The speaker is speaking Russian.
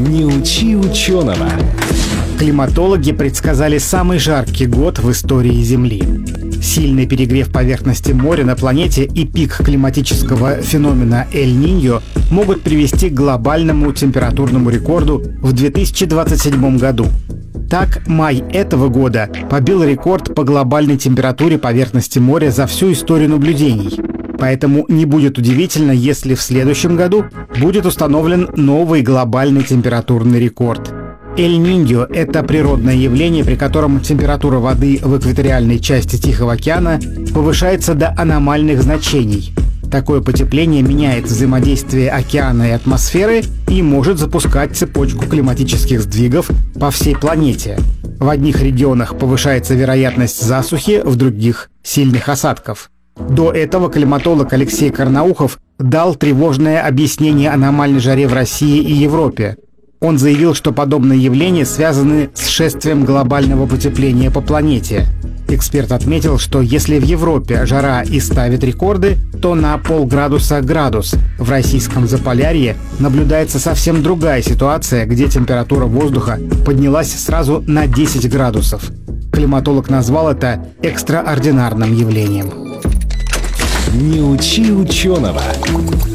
Не учи ученого. Климатологи предсказали самый жаркий год в истории Земли. Сильный перегрев поверхности моря на планете и пик климатического феномена Эль-Ниньо могут привести к глобальному температурному рекорду в 2027 году. Так, май этого года побил рекорд по глобальной температуре поверхности моря за всю историю наблюдений. Поэтому не будет удивительно, если в следующем году будет установлен новый глобальный температурный рекорд. Эль-Ниньо – это природное явление, при котором температура воды в экваториальной части Тихого океана повышается до аномальных значений. Такое потепление меняет взаимодействие океана и атмосферы и может запускать цепочку климатических сдвигов по всей планете. В одних регионах повышается вероятность засухи, в других – сильных осадков. До этого климатолог Алексей Карнаухов дал тревожное объяснение аномальной жаре в России и Европе. Он заявил, что подобные явления связаны с шествием глобального потепления по планете. Эксперт отметил, что если в Европе жара и ставит рекорды, то на полградуса-градус в российском Заполярье наблюдается совсем другая ситуация, где температура воздуха поднялась сразу на 10 градусов. Климатолог назвал это экстраординарным явлением. Не учи ученого.